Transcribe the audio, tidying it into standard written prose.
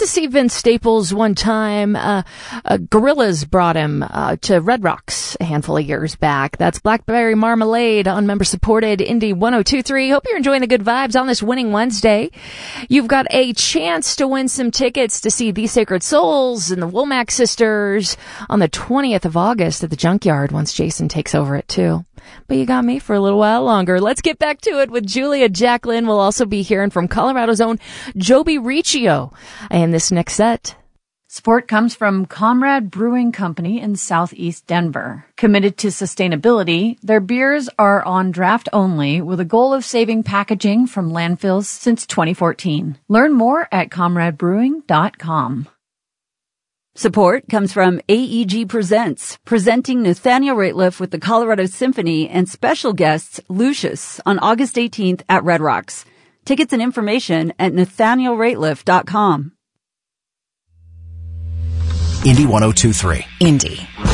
to see Vince Staples one time. Gorillaz brought him to Red Rocks a handful of years back. That's Blackberry Marmalade on member-supported Indie 102.3. Hope you're enjoying the good vibes on this Winning Wednesday. You've got a chance to win some tickets to see The Sacred Souls and the Womack Sisters on the 20th of August at the Junkyard once Jason takes over it too. But you got me for a little while longer. Let's get back to it with Julia Jacqueline. We'll also be hearing from Colorado's own Joby Riccio in this next set. Support comes from Comrade Brewing Company in Southeast Denver. Committed to sustainability, their beers are on draft only with a goal of saving packaging from landfills since 2014. Learn more at comradebrewing.com. Support comes from AEG Presents, presenting Nathaniel Rateliff with the Colorado Symphony and special guests Lucius on August 18th at Red Rocks. Tickets and information at nathanielrateliff.com. Indie 102.3. Indie.